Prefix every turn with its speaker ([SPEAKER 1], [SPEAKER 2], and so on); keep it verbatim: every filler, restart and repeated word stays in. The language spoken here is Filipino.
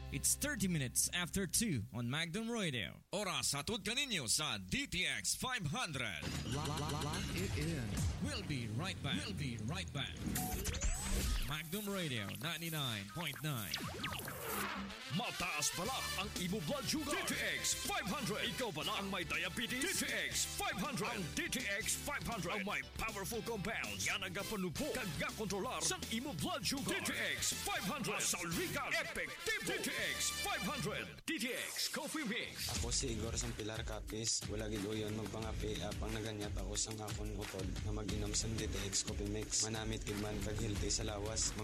[SPEAKER 1] It's thirty minutes after two on Magnum Radio.
[SPEAKER 2] Oras hatod kaninyo sa D T X five hundred.
[SPEAKER 3] Lock it in.
[SPEAKER 1] We'll be right back. We'll be right back. Magnum Radio ninety-nine point nine.
[SPEAKER 2] Mataas pala ang imo blood sugar. D T X five hundred. Ikaw pala ang may diabetes. D T X five hundred. Ang D T X five hundred ang may powerful compounds nga nagapanupo kag gakontrolar sa imo blood sugar. D T X five hundred. Masalrikan. Epektibo. D T X five hundred. D T X Coffee Mix.
[SPEAKER 4] Ako si Igor sang Pilar Capis. Wala gid uyon magpangapi apang naganyat ako sang akon utod na mag-inom sang D T X Coffee Mix. Manamit gid man kag healthy sa lawas.